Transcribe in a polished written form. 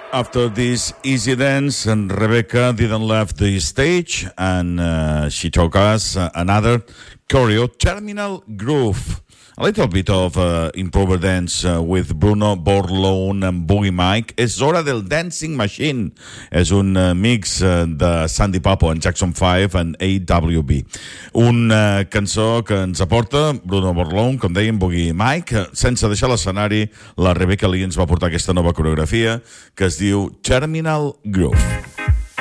After this easy dance, and Rebecca didn't leave the stage, and she took us another choreo, Terminal Groove. A little bit of improver dance with Bruno Borlone and Boogie Mike. És hora del Dancing Machine. És un mix de Sandy Papo en Jackson 5 en AWB. Una cançó que ens aporta Bruno Borlone, com dèiem, Boogie Mike. Sense deixar l'escenari, la Rebecca Lee ens va portar aquesta nova coreografia que es diu Terminal Groove.